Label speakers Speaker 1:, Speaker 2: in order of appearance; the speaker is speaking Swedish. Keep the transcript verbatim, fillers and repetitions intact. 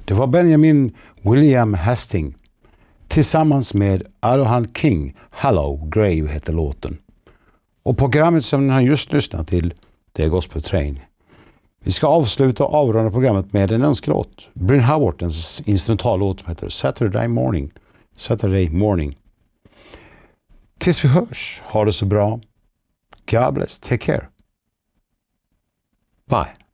Speaker 1: Det var Benjamin William Hastings tillsammans med Arohan King. Hello Grave heter låten. Och programmet som ni har just lyssnat till, det är Gospel Train. Vi ska avsluta och avrunda programmet med en önskelåt. Bryn Hawortens instrumentallåt som heter Saturday Morning. Saturday Morning. Tills vi hörs, ha det så bra. God bless, take care. Bye.